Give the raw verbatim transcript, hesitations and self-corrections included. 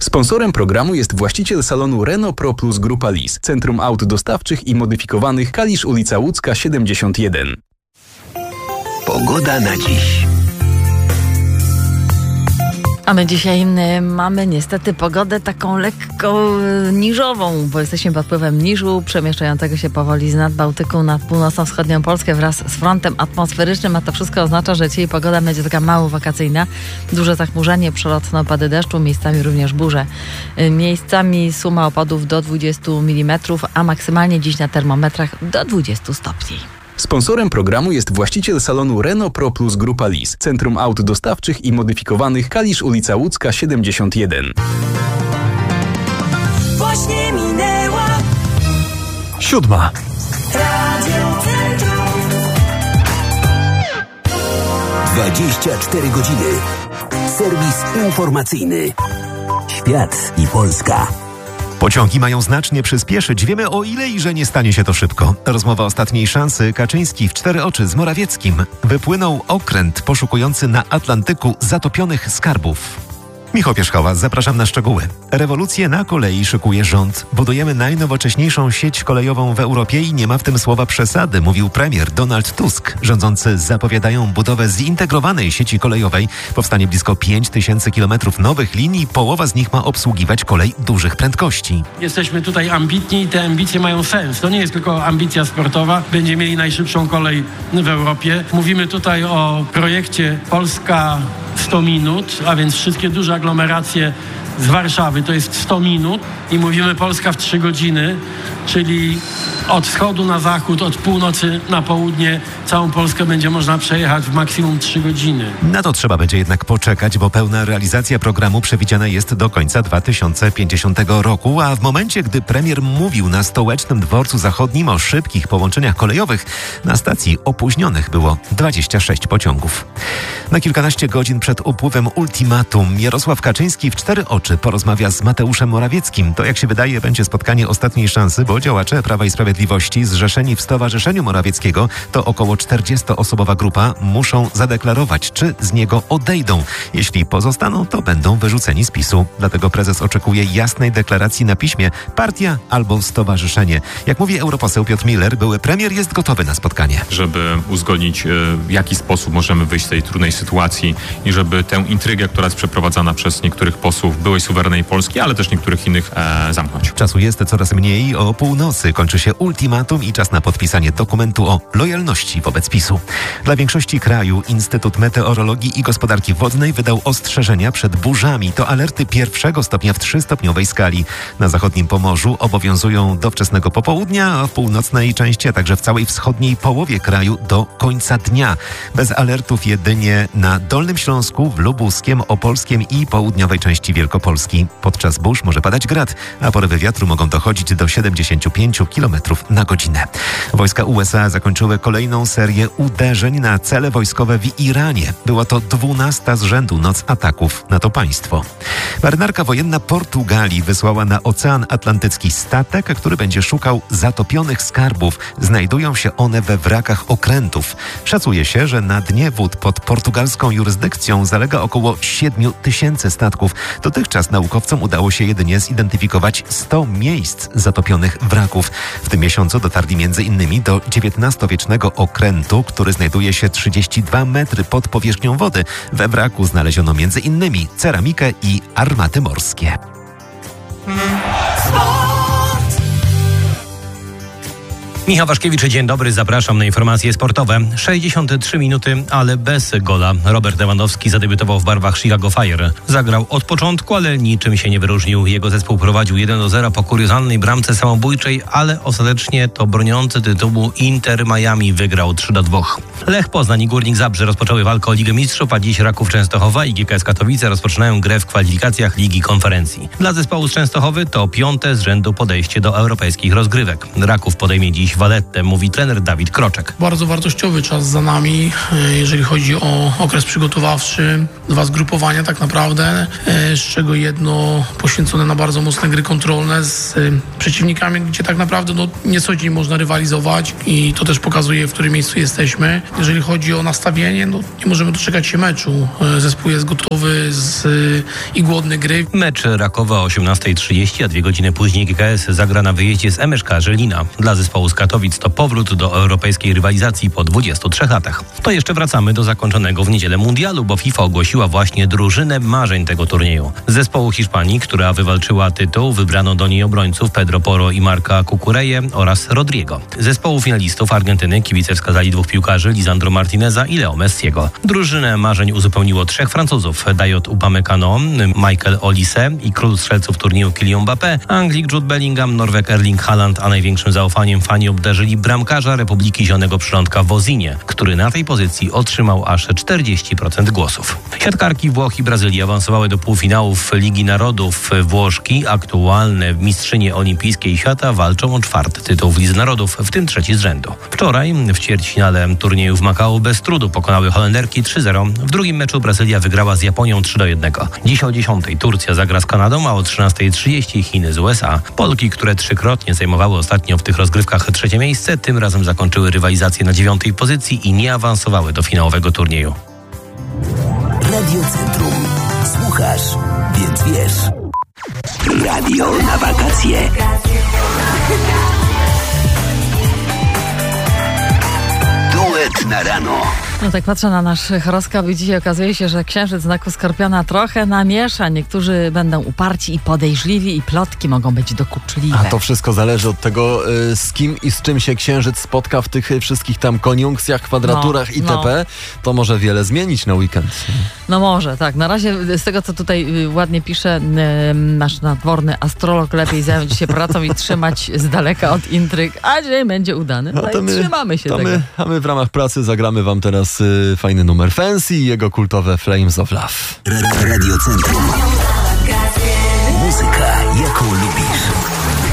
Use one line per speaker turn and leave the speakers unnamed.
Sponsorem programu jest właściciel salonu Renault Pro Plus Grupa Lis, Centrum Aut Dostawczych i Modyfikowanych, Kalisz, ulica Łódzka siedemdziesiąt jeden.
Pogoda na dziś.
A my dzisiaj mamy niestety pogodę taką lekko niżową, bo jesteśmy pod wpływem niżu przemieszczającego się powoli z Nadbałtyku nad północno-wschodnią Polskę wraz z frontem atmosferycznym, a to wszystko oznacza, że dzisiaj pogoda będzie taka mało wakacyjna. Duże zachmurzenie, przelotne opady deszczu, miejscami również burze. Miejscami suma opadów do dwudziestu milimetrów, a maksymalnie dziś na termometrach do dwudziestu stopni.
Sponsorem programu jest właściciel salonu Renault Pro Plus Grupa Lis, Centrum Aut Dostawczych i Modyfikowanych, Kalisz, ulica Łódzka siedemdziesiąt jeden.
Właśnie minęła
Siódma.
Radio Centrum.
dwadzieścia cztery godziny. Serwis informacyjny. Świat i Polska.
Pociągi mają znacznie przyspieszyć. Wiemy o ile i że nie stanie się to szybko. Rozmowa ostatniej szansy. Kaczyński w cztery oczy z Morawieckim. Wypłynął okręt poszukujący na Atlantyku zatopionych skarbów. Michał Pierzchała, zapraszam na szczegóły. Rewolucję na kolei szykuje rząd. Budujemy najnowocześniejszą sieć kolejową w Europie i nie ma w tym słowa przesady, mówił premier Donald Tusk. Rządzący zapowiadają budowę zintegrowanej sieci kolejowej. Powstanie blisko pięć tysięcy kilometrów nowych linii. Połowa z nich ma obsługiwać kolej dużych prędkości.
Jesteśmy tutaj ambitni i te ambicje mają sens. To nie jest tylko ambicja sportowa. Będziemy mieli najszybszą kolej w Europie. Mówimy tutaj o projekcie Polska sto minut, a więc wszystkie duże aglomeracje z Warszawy to jest sto minut i mówimy Polska w trzy godziny, czyli od wschodu na zachód, od północy na południe całą Polskę będzie można przejechać w maksimum trzy godziny.
Na to trzeba będzie jednak poczekać, bo pełna realizacja programu przewidziana jest do końca dwa tysiące pięćdziesiątego roku, a w momencie, gdy premier mówił na Stołecznym Dworcu Zachodnim o szybkich połączeniach kolejowych, na stacji opóźnionych było dwadzieścia sześć pociągów. Na kilkanaście godzin przed upływem ultimatum Jarosław Kaczyński w cztery oczy porozmawia z Mateuszem Morawieckim. To, jak się wydaje, będzie spotkanie ostatniej szansy, bo działacze Prawa i Sprawiedliwości zrzeszeni w Stowarzyszeniu Morawieckiego, to około czterdziestoosobowa grupa, muszą zadeklarować, czy z niego odejdą. Jeśli pozostaną, to będą wyrzuceni z PiSu. Dlatego prezes oczekuje jasnej deklaracji na piśmie: partia albo stowarzyszenie. Jak mówi europoseł Piotr Miller, były premier jest gotowy na spotkanie.
Żeby uzgodnić, w jaki sposób możemy wyjść z tej trudnej sytuacji i żeby tę intrygę, która jest przeprowadzana przez niektórych posłów byłej suwerennej Polski, ale też niektórych innych, e, zamknąć.
Czasu jest coraz mniej. O północy kończy się ultimatum i czas na podpisanie dokumentu o lojalności wobec PiSu. Dla większości kraju Instytut Meteorologii i Gospodarki Wodnej wydał ostrzeżenia przed burzami. To alerty pierwszego stopnia w trzystopniowej skali. Na zachodnim Pomorzu obowiązują do wczesnego popołudnia, a w północnej części, a także w całej wschodniej połowie kraju do końca dnia. Bez alertów jedynie na Dolnym Śląsku, w Lubuskiem, Opolskiem i południowej części Wielkopolski. Podczas burz może padać grad, a porywy wiatru mogą dochodzić do siedemdziesiąt pięć kilometrów na godzinę. Wojska U S A zakończyły kolejną serię uderzeń na cele wojskowe w Iranie. Była to dwunasta z rzędu noc ataków na to państwo. Marynarka wojenna Portugalii wysłała na Ocean Atlantycki statek, który będzie szukał zatopionych skarbów. Znajdują się one we wrakach okrętów. Szacuje się, że na dnie wód pod portugalską jurysdykcją zalega około siedmiu tysięcy statków. Dotychczas naukowcom udało się jedynie zidentyfikować sto miejsc zatopionych wraków. W tym miesiącu dotarli między innymi do dziewiętnastowiecznego okrętu, który znajduje się trzydzieści dwa metry pod powierzchnią wody. We wraku znaleziono między innymi ceramikę i armaty morskie.
Michał Waszkiewicz, dzień dobry, zapraszam na informacje sportowe. sześćdziesiąt trzy minuty, ale bez gola. Robert Lewandowski zadebiutował w barwach Chicago Fire. Zagrał od początku, ale niczym się nie wyróżnił. Jego zespół prowadził jeden do zera po kuriozalnej bramce samobójczej, ale ostatecznie to broniący tytułu Inter Miami wygrał trzy do dwóch. Lech Poznań i Górnik Zabrze rozpoczęły walkę o Ligę Mistrzów, a dziś Raków Częstochowa i G K S Katowice rozpoczynają grę w kwalifikacjach Ligi Konferencji. Dla zespołu z Częstochowy to piąte z rzędu podejście do europejskich rozgrywek. Raków podejmie dziś pokonać Vallettę, mówi trener Dawid Kroczek.
Bardzo wartościowy czas za nami, jeżeli chodzi o okres przygotowawczy. Dwa zgrupowania tak naprawdę, z czego jedno poświęcone na bardzo mocne gry kontrolne z przeciwnikami, gdzie tak naprawdę no, nie co dzień można rywalizować i to też pokazuje, w którym miejscu jesteśmy. Jeżeli chodzi o nastawienie, no, nie możemy doczekać się meczu. Zespół jest gotowy z, i głodny gry.
Mecz Rakowa o osiemnasta trzydzieści, a dwie godziny później G K S zagra na wyjeździe z M S K Żelina. Dla zespołu z Katowic to powrót do europejskiej rywalizacji po dwudziestu trzech latach. To jeszcze wracamy do zakończonego w niedzielę mundialu, bo FIFA ogłosiła właśnie drużynę marzeń tego turnieju. Z zespołu Hiszpanii, która wywalczyła tytuł, wybrano do niej obrońców Pedro Porro i Marca Cucureję oraz Rodrigo. Zespołu finalistów Argentyny kibice wskazali dwóch piłkarzy, Lisandro Martineza i Leo Messiego. Drużynę marzeń uzupełniło trzech Francuzów, Dayot Upamecano, Michael Olise i król strzelców turnieju Kylian Mbappé, Anglik Jude Bellingham, Norweg Erling Haaland, a największym zaufaniem fani obdarzyli bramkarza Republiki Zielonego Przylądka Wozinie, który na tej pozycji otrzymał aż czterdzieści procent głosów. Siatkarki Włoch i Brazylii awansowały do półfinałów Ligi Narodów. Włoszki, aktualne mistrzynie olimpijskiej świata, walczą o czwarty tytuł w Lidze Narodów, w tym trzeci z rzędu. Wczoraj w ćwierćfinale turnieju w Makao bez trudu pokonały Holenderki trzy zero. W drugim meczu Brazylia wygrała z Japonią trzy do jednego. Dziś o dziesiątej Turcja zagra z Kanadą, a o trzynasta trzydzieści Chiny z U S A. Polki, które trzykrotnie zajmowały ostatnio w tych rozgrywkach trzecie miejsce, tym razem zakończyły rywalizację na dziewiątej pozycji i nie awansowały do finałowego turnieju.
Radio Centrum. Słuchasz, więc wiesz. Radio na wakacje. Duet na rano.
No tak patrzę na nasz horoskop i dzisiaj okazuje się, że księżyc w znaku Skorpiona trochę namiesza. Niektórzy będą uparci i podejrzliwi i plotki mogą być dokuczliwe.
A to wszystko zależy od tego, z kim i z czym się księżyc spotka w tych wszystkich tam koniunkcjach, kwadraturach
no,
itp. No. To może wiele zmienić na weekend.
No może, tak. Na razie z tego, co tutaj ładnie pisze nasz nadworny astrolog, lepiej zająć się pracą i trzymać z daleka od intryg, a dzień będzie udany. No, no to i my, trzymamy się
to
tego.
My, a my w ramach pracy zagramy wam teraz y, fajny numer Fancy i jego kultowe Flames of Love.
Radio Centrum.